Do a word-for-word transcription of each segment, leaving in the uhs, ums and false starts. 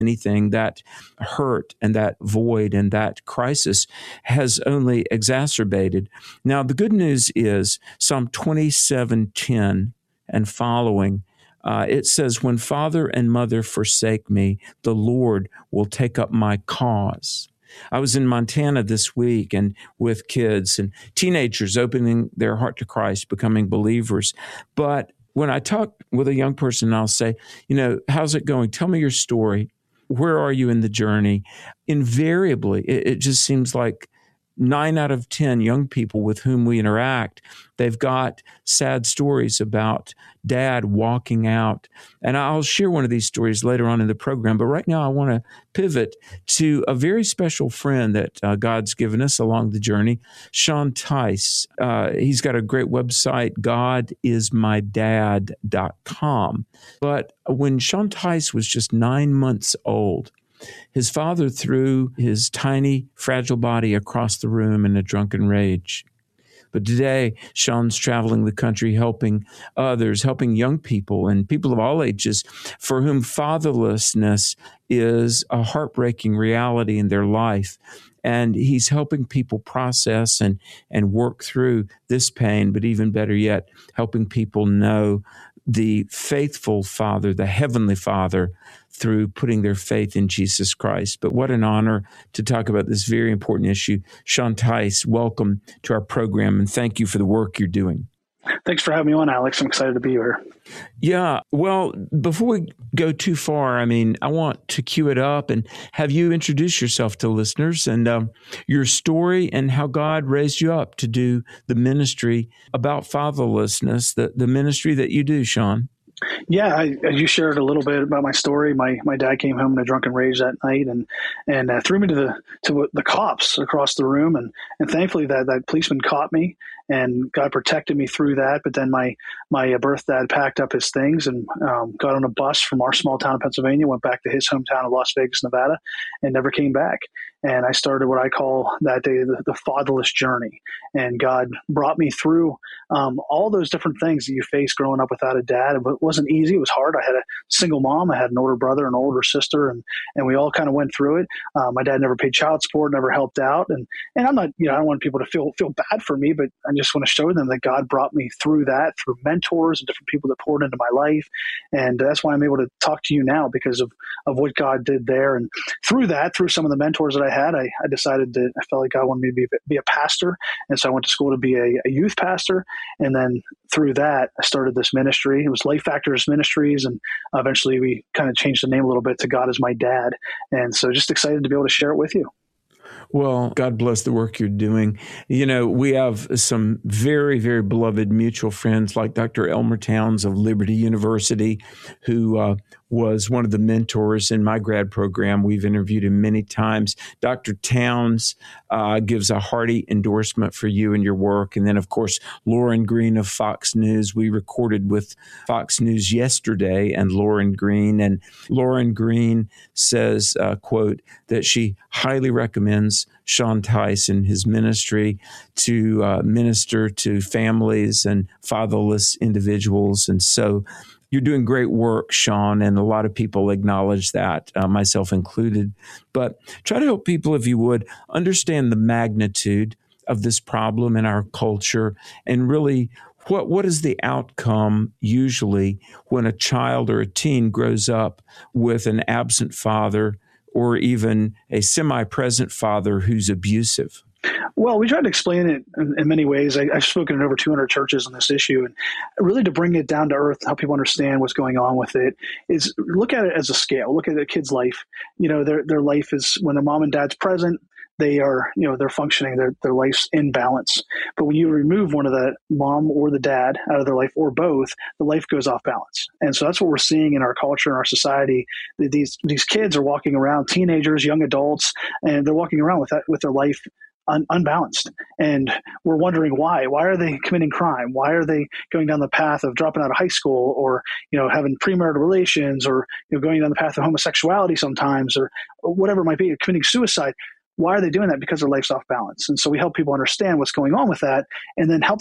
anything, that hurt and that void and that crisis has only exacerbated. Now, the good news is Psalm twenty-seven ten and following, uh, it says, when father and mother forsake me, the Lord will take up my cause. I was in Montana this week and with kids and teenagers opening their heart to Christ, becoming believers. But when I talk with a young person, I'll say, you know, how's it going? Tell me your story. Where are you in the journey? Invariably, it, it just seems like nine out of ten young people with whom we interact, they've got sad stories about dad walking out. And I'll share one of these stories later on in the program. But right now I want to pivot to a very special friend that uh, God's given us along the journey, Sean Tice. Uh, he's got a great website, god is my dad dot com. But when Sean Tice was just nine months old, his father threw his tiny, fragile body across the room in a drunken rage. But today, Sean's traveling the country helping others, helping young people and people of all ages for whom fatherlessness is a heartbreaking reality in their life. And he's helping people process and, and work through this pain, but even better yet, helping people know the faithful Father, the Heavenly Father, through putting their faith in Jesus Christ. But what an honor to talk about this very important issue. Sean Tice, welcome to our program, and thank you for the work you're doing. Thanks for having me on, Alex. I'm excited to be here. Yeah. Well, before we go too far, I mean, I want to cue it up and have you introduce yourself to listeners and um, your story and how God raised you up to do the ministry about fatherlessness, the, the ministry that you do, Sean. Yeah, I, you shared a little bit about my story. My my dad came home in a drunken rage that night and and uh, threw me to the to the cops across the room, and and thankfully that that policeman caught me, and God protected me through that. But then my my birth dad packed up his things and um, got on a bus from our small town of Pennsylvania, went back to his hometown of Las Vegas, Nevada, and never came back. And I started what I call that day the, the fatherless journey. And God brought me through um, all those different things that you face growing up without a dad. It wasn't easy. It was hard. I had a single mom. I had an older brother and an older sister, and and we all kind of went through it. Uh, my dad never paid child support, never helped out. And and I'm not, you know, I don't want people to feel feel bad for me, but I just want to show them that God brought me through that, through mentors and different people that poured into my life. And that's why I'm able to talk to you now, because of, of what God did there. And through that, through some of the mentors that I had, I, I decided that I felt like God wanted me to be, be a pastor. And so I went to school to be a, a youth pastor. And then through that, I started this ministry. It was Life Factors Ministries. And eventually we kind of changed the name a little bit to God is my dad. And so just excited to be able to share it with you. Well, God bless the work you're doing. You know, we have some very, very beloved mutual friends like Doctor Elmer Towns of Liberty University, who uh, was one of the mentors in my grad program. We've interviewed him many times. Doctor Towns uh, gives a hearty endorsement for you and your work. And then, of course, Lauren Green of Fox News. We recorded with Fox News yesterday and Lauren Green. And Lauren Green says, uh, quote, that she highly recommends Sean Tice and his ministry to uh, minister to families and fatherless individuals. And so you're doing great work, Sean, and a lot of people acknowledge that, uh, myself included. But try to help people, if you would, understand the magnitude of this problem in our culture and really what what is the outcome usually when a child or a teen grows up with an absent father or even a semi-present father who's abusive? Well, we tried to explain it in, in many ways. I, I've spoken in over two hundred churches on this issue, and really to bring it down to earth, help people understand what's going on with it, is look at it as a scale. Look at a kid's life. You know, their their life is when the mom and dad's present, they are, you know, they're functioning, their their life's in balance. But when you remove one of the mom or the dad out of their life, or both, the life goes off balance. And so that's what we're seeing in our culture and our society. These these kids are walking around, teenagers, young adults, and they're walking around with that, with their life Un- unbalanced. And we're wondering why. Why are they committing crime? Why are they going down the path of dropping out of high school, or, you know, having premarital relations, or, you know, going down the path of homosexuality sometimes, or, or whatever it might be, committing suicide? Why are they doing that? Because their life's off balance. And so we help people understand what's going on with that, and then help them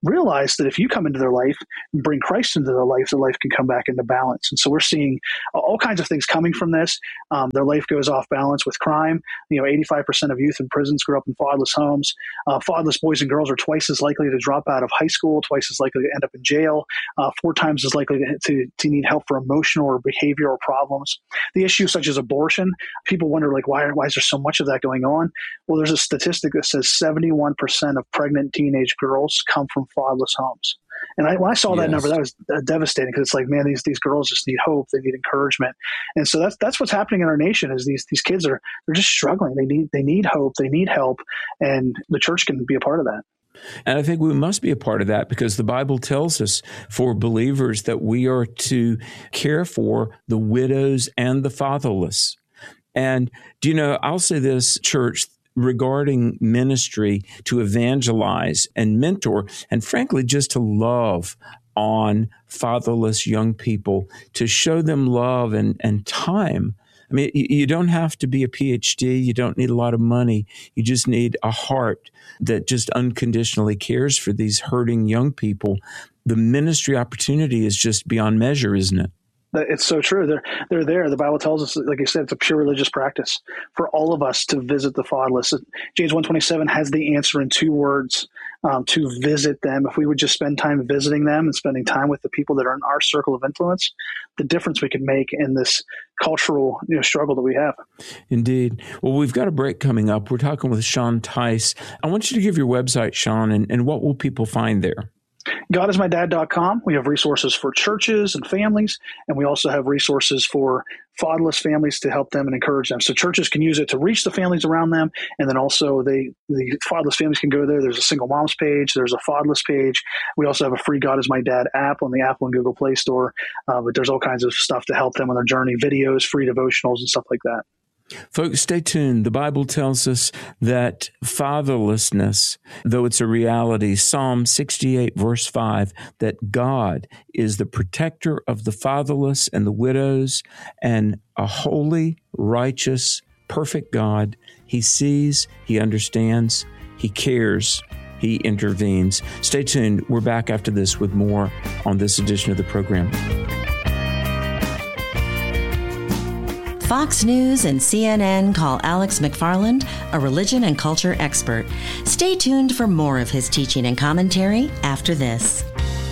realize that if you come into their life and bring Christ into their life, their life can come back into balance. And so we're seeing all kinds of things coming from this. Um, their life goes off balance with crime. You know, eighty-five percent of youth in prisons grew up in fatherless homes. Uh, fatherless boys and girls are twice as likely to drop out of high school, twice as likely to end up in jail, uh, four times as likely to, to, to need help for emotional or behavioral problems. The issues such as abortion, people wonder, like, why, why is there so much of that going on? Well, there's a statistic that says seventy-one percent of pregnant teenage girls come from fatherless homes. And I, when I saw that yes. number, that was uh, devastating, because it's like, man, these these girls just need hope. They need encouragement. And so that's that's what's happening in our nation, is these these kids are they're just struggling. They need they need hope. They need help. And the church can be a part of that. And I think we must be a part of that, because the Bible tells us for believers that we are to care for the widows and the fatherless. And, do you know, I'll say this, church, regarding ministry, to evangelize and mentor, and frankly, just to love on fatherless young people, to show them love and, and time. I mean, you don't have to be a P H D. You don't need a lot of money. You just need a heart that just unconditionally cares for these hurting young people. The ministry opportunity is just beyond measure, isn't it? It's so true. They're they're there. The Bible tells us, like you said, it's a pure religious practice for all of us to visit the fatherless. James one twenty-seven has the answer in two words, um, to visit them. If we would just spend time visiting them and spending time with the people that are in our circle of influence, the difference we could make in this cultural, you know, struggle that we have. Indeed. Well, we've got a break coming up. We're talking with Sean Tice. I want you to give your website, Sean, and, and what will people find there? God is my dad dot com. We have resources for churches and families, and we also have resources for fatherless families to help them and encourage them. So churches can use it to reach the families around them, and then also they the fatherless families can go there. There's a single moms page. There's a fatherless page. We also have a free God is my dad app on the Apple and Google Play Store, uh, but there's all kinds of stuff to help them on their journey, videos, free devotionals, and stuff like that. Folks, stay tuned. The Bible tells us that fatherlessness, though it's a reality, Psalm sixty-eight, verse five, that God is the protector of the fatherless and the widows, and a holy, righteous, perfect God. He sees, He understands, He cares, He intervenes. Stay tuned. We're back after this with more on this edition of the program. Fox News and C N N call Alex McFarland a religion and culture expert. Stay tuned for more of his teaching and commentary after this.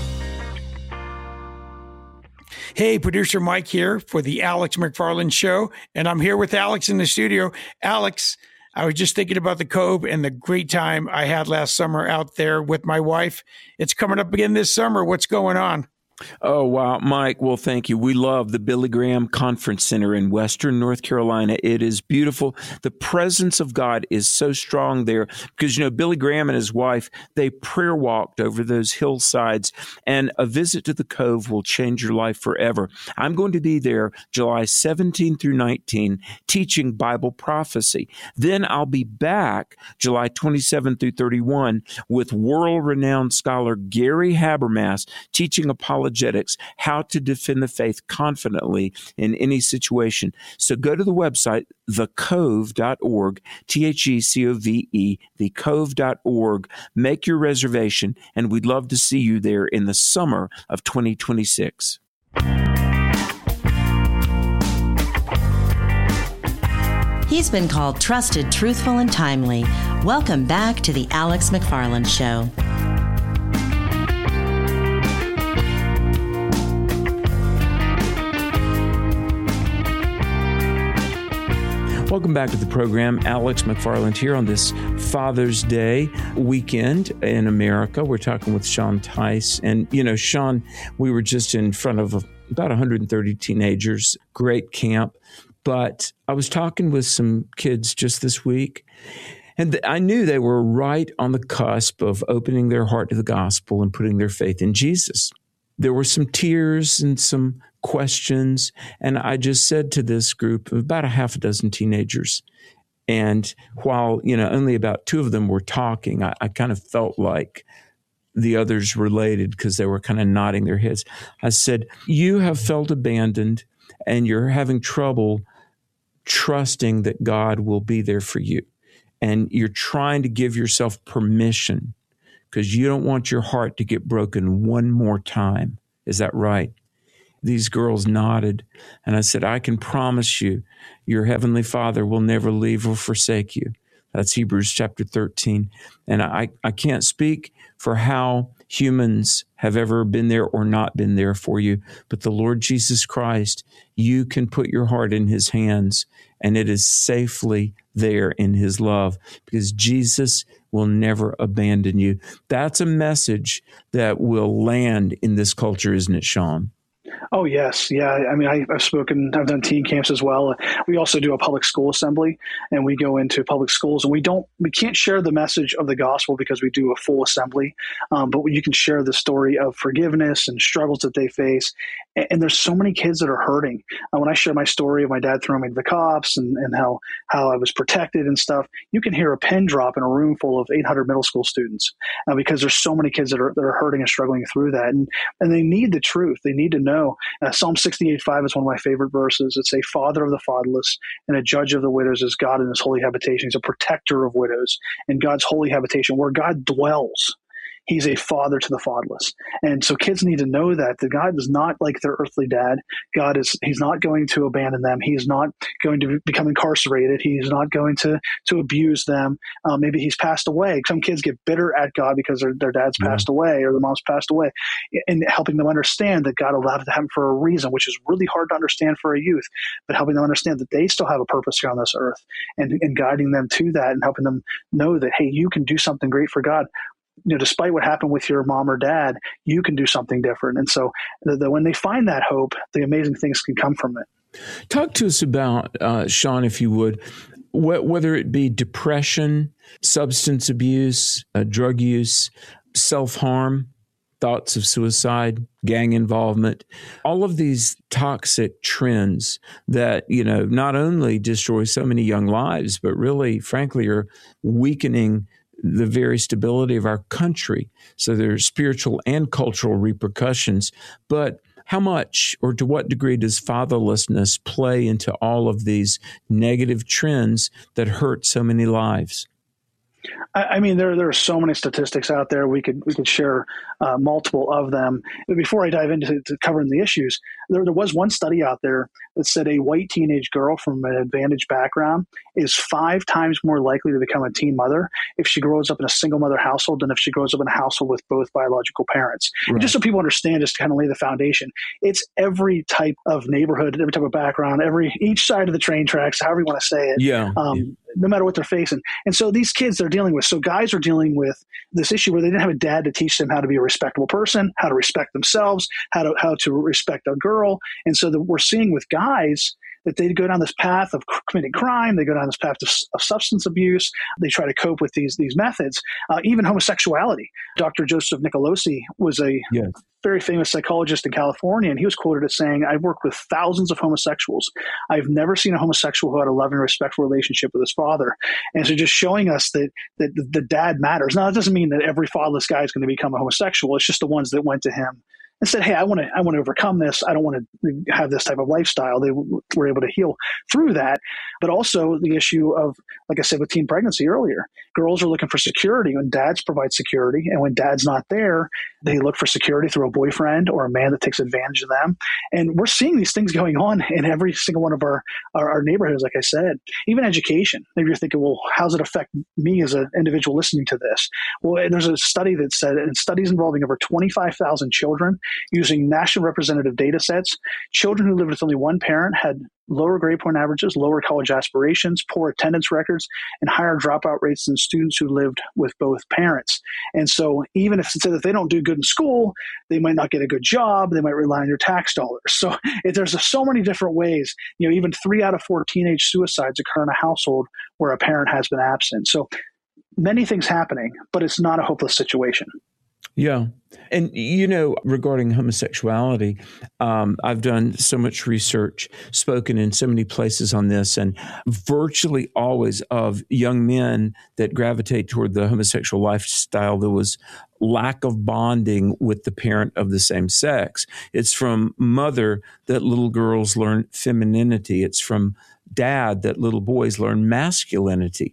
Hey, producer Mike here for the Alex McFarland Show, and I'm here with Alex in the studio. Alex, I was just thinking about the Cove and the great time I had last summer out there with my wife. It's coming up again this summer. What's going on? Oh, wow, Mike. Well, thank you. We love the Billy Graham Conference Center in Western North Carolina. It is beautiful. The presence of God is so strong there because, you know, Billy Graham and his wife, they prayer walked over those hillsides, and a visit to the Cove will change your life forever. I'm going to be there July seventeenth through nineteenth teaching Bible prophecy. Then I'll be back July twenty-seventh through thirty-first with world-renowned scholar Gary Habermas teaching apologetics, how to defend the faith confidently in any situation. So go to the website, the cove dot org, T H E C O V E, the cove dot org. Make your reservation, and we'd love to see you there in the summer of twenty twenty-six. He's been called trusted, truthful, and timely. Welcome back to the Alex McFarland Show. Welcome back to the program. Alex McFarland here on this Father's Day weekend in America. We're talking with Sean Tice. And, you know, Sean, we were just in front of about one hundred thirty teenagers, great camp. But I was talking with some kids just this week, and I knew they were right on the cusp of opening their heart to the gospel and putting their faith in Jesus. There were some tears and some questions, and I just said to this group of about a half a dozen teenagers, and while, you know, only about two of them were talking, I, I kind of felt like the others related because they were kind of nodding their heads. I said, you have felt abandoned, and you're having trouble trusting that God will be there for you, and you're trying to give yourself permission because you don't want your heart to get broken one more time. Is that right? These girls nodded, and I said, I can promise you, your heavenly Father will never leave or forsake you. That's Hebrews chapter thirteen. And I, I can't speak for how humans have ever been there or not been there for you, but the Lord Jesus Christ, you can put your heart in his hands, and it is safely there in his love, because Jesus will never abandon you. That's a message that will land in this culture, isn't it, Sean? Oh, yes. Yeah. I mean, I, I've spoken, I've done teen camps as well. We also do a public school assembly, and we go into public schools, and we don't, we can't share the message of the gospel because we do a full assembly. Um, but you can share the story of forgiveness and struggles that they face. And, and there's so many kids that are hurting. Uh, when I share my story of my dad throwing me to the cops and, and how, how I was protected and stuff, you can hear a pin drop in a room full of eight hundred middle school students uh, because there's so many kids that are, that are hurting and struggling through that. And, and they need the truth. They need to know. Uh, Psalm sixty-eight five is one of my favorite verses. It's a father of the fatherless and a judge of the widows is God in his holy habitation. He's a protector of widows in God's holy habitation where God dwells. He's a father to the fatherless. And so kids need to know that, that God is not like their earthly dad. God is, he's not going to abandon them. He's not going to become incarcerated. He's not going to, to abuse them. Uh, maybe he's passed away. Some kids get bitter at God because their, their dad's Yeah. passed away or their mom's passed away, and helping them understand that God allowed it to happen for a reason, which is really hard to understand for a youth, but helping them understand that they still have a purpose here on this earth, and, and guiding them to that and helping them know that, hey, you can do something great for God. You know, despite what happened with your mom or dad, you can do something different. And so the, the, when they find that hope, the amazing things can come from it. Talk to us about, uh, Sean, if you would, wh- whether it be depression, substance abuse, uh, drug use, self-harm, thoughts of suicide, gang involvement, all of these toxic trends that, you know, not only destroy so many young lives, but really, frankly, are weakening the very stability of our country. So there's spiritual and cultural repercussions. But how much or to what degree does fatherlessness play into all of these negative trends that hurt so many lives? I, I mean, there there are so many statistics out there. We could we could share uh, multiple of them. But before I dive into to covering the issues, there, there was one study out there that said a white teenage girl from an advantaged background is five times more likely to become a teen mother if she grows up in a single mother household than if she grows up in a household with both biological parents. Right. And just so people understand, just to kind of lay the foundation, it's every type of neighborhood, every type of background, every each side of the train tracks, however you want to say it. Yeah. Um, yeah. No matter what they're facing. And so these kids they're dealing with, so guys are dealing with this issue where they didn't have a dad to teach them how to be a respectable person, how to respect themselves, how to how to respect a girl. And so that we're seeing with guys that they go down this path of committing crime, they go down this path of, of substance abuse, they try to cope with these these methods, uh, even homosexuality. Doctor Joseph Nicolosi was a Yes. very famous psychologist in California, and he was quoted as saying, I've worked with thousands of homosexuals. I've never seen a homosexual who had a loving, respectful relationship with his father. And so just showing us that, that the, the dad matters. Now, that doesn't mean that every fatherless guy is going to become a homosexual. It's just the ones that went to him and said, hey, I want to I want to overcome this. I don't want to have this type of lifestyle. They w- were able to heal through that. But also the issue of, like I said, with teen pregnancy earlier, girls are looking for security when dads provide security. And when dad's not there, they look for security through a boyfriend or a man that takes advantage of them. And we're seeing these things going on in every single one of our, our, our neighborhoods, like I said. Even education. Maybe you're thinking, well, how does it affect me as an individual listening to this? Well, there's a study that said, and studies involving over twenty-five thousand children, using national representative data sets, children who lived with only one parent had lower grade point averages, lower college aspirations, poor attendance records, and higher dropout rates than students who lived with both parents. And so even if it's said that they don't do good in school, they might not get a good job, they might rely on your tax dollars. So if there's so many different ways, you know, even three out of four teenage suicides occur in a household where a parent has been absent. So many things happening, but it's not a hopeless situation. Yeah. And, you know, regarding homosexuality, um, I've done so much research, spoken in so many places on this, and virtually always of young men that gravitate toward the homosexual lifestyle, there was lack of bonding with the parent of the same sex. It's from mother that little girls learn femininity. It's from dad that little boys learn masculinity.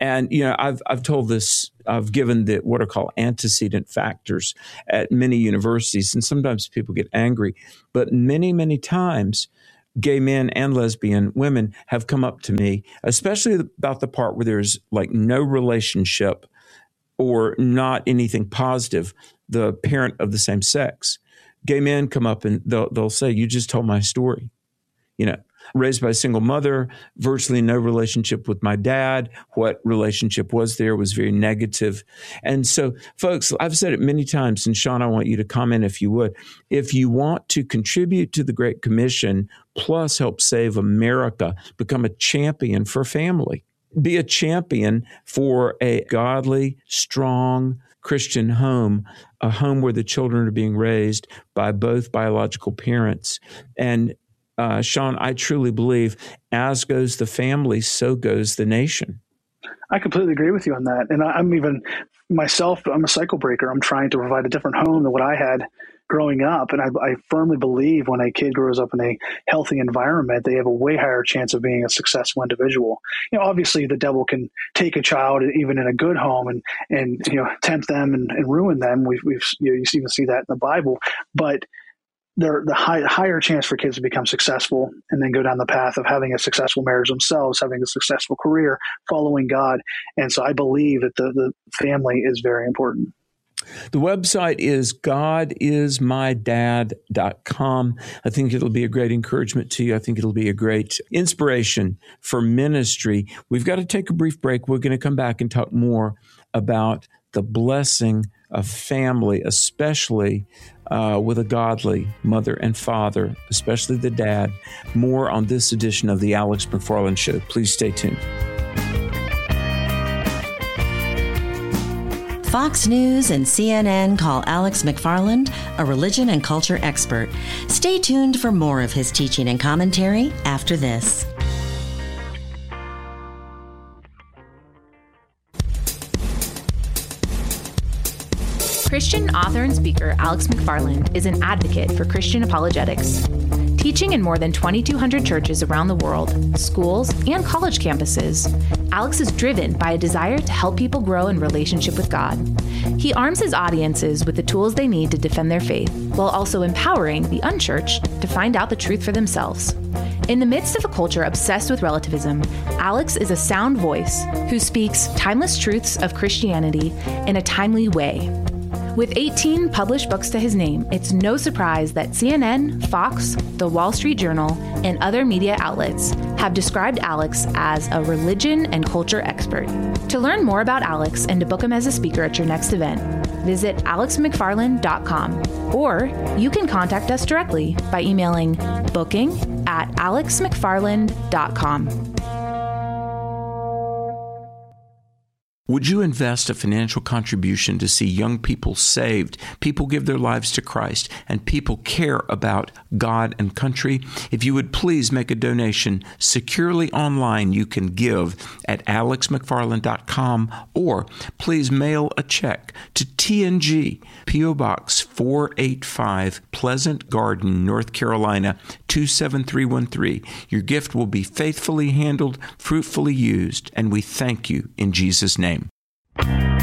And, you know, I've I've told this, I've given the what are called antecedent factors at many universities, and sometimes people get angry. But many, many times, gay men and lesbian women have come up to me, especially about the part where there's like no relationship or not anything positive, the parent of the same sex. Gay men come up and they'll, they'll say, you just told my story. You know, raised by a single mother, virtually no relationship with my dad. What relationship was there was very negative. And so, folks, I've said it many times, and Sean, I want you to comment if you would. If you want to contribute to the Great Commission, plus help save America, become a champion for family. Be a champion for a godly, strong Christian home, a home where the children are being raised by both biological parents. And Uh, Sean, I truly believe as goes the family, so goes the nation. I completely agree with you on that. And I, I'm even myself, I'm a cycle breaker. I'm trying to provide a different home than what I had growing up. And I, I firmly believe when a kid grows up in a healthy environment, they have a way higher chance of being a successful individual. You know, obviously the devil can take a child even in a good home and, and, you know, tempt them and, and ruin them. We've, we've, you know, you even see that in the Bible, but they're the high, higher chance for kids to become successful and then go down the path of having a successful marriage themselves, having a successful career, following God. And so I believe that the, the family is very important. The website is god is my dad dot com. I think it'll be a great encouragement to you. I think it'll be a great inspiration for ministry. We've got to take a brief break. We're going to come back and talk more about the blessing of family, especially uh, with a godly mother and father, especially the dad. More on this edition of the Alex McFarland Show. Please stay tuned. Fox News and C N N call Alex McFarland a religion and culture expert. Stay tuned for more of his teaching and commentary after this. Christian author and speaker Alex McFarland is an advocate for Christian apologetics. Teaching in more than twenty-two hundred churches around the world, schools, and college campuses, Alex is driven by a desire to help people grow in relationship with God. He arms his audiences with the tools they need to defend their faith, while also empowering the unchurched to find out the truth for themselves. In the midst of a culture obsessed with relativism, Alex is a sound voice who speaks timeless truths of Christianity in a timely way. With eighteen published books to his name, it's no surprise that C N N, Fox, The Wall Street Journal, and other media outlets have described Alex as a religion and culture expert. To learn more about Alex and to book him as a speaker at your next event, visit alex mcfarland dot com, or you can contact us directly by emailing booking at alex mcfarland dot com. Would you invest a financial contribution to see young people saved, people give their lives to Christ, and people care about God and country? If you would please make a donation securely online, you can give at alex mcfarland dot com, or please mail a check to T N G, P O Box four eighty-five, Pleasant Garden, North Carolina, two seven three one three. Your gift will be faithfully handled, fruitfully used, and we thank you in Jesus' name.